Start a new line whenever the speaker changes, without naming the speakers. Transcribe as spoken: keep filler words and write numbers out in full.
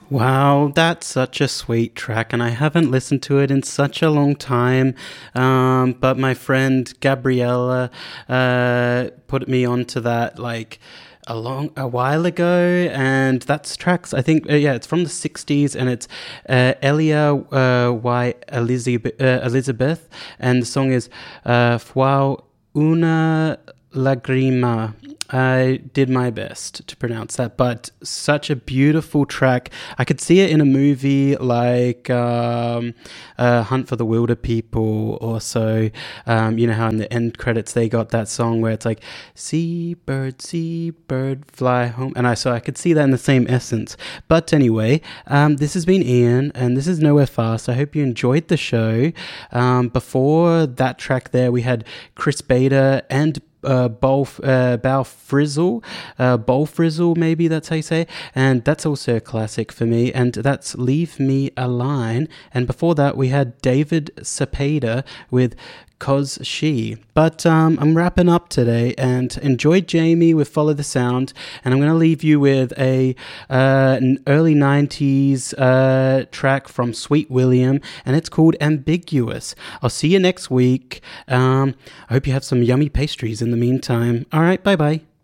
Wow, that's such a sweet track, and I haven't listened to it in such a long time. Um, but my friend Gabriella uh, put me onto that like a long a while ago, and that's tracks. I think uh, yeah, it's from the sixties, and it's uh, Elia uh, Y Elizabeth, uh, Elizabeth, and the song is uh, Fue una lagrima. I did my best to pronounce that, but such a beautiful track. I could see it in a movie like um, uh, Hunt for the Wilder People, or so. Um, you know how in the end credits they got that song where it's like, seabird, seabird, fly home. And I so I could see that in the same essence. But anyway, um, this has been Ian, and this is Nowhere Fast. I hope you enjoyed the show. Um, before that track there, we had Chris Bader and Uh, Bow, uh, Bow Frizzle, uh, Bow Frizzle, maybe that's how you say, and that's also a classic for me, and that's Leave Me a Line. And before that, we had David Cepeda with Cause She. But um, I'm wrapping up today, and enjoyed Jamie with Follow the Sound, and I'm going to leave you with a uh, an early nineties uh, track from Sweet William, and it's called Ambiguous. I'll see you next week. Um, I hope you have some yummy pastries in the meantime. All right, bye-bye.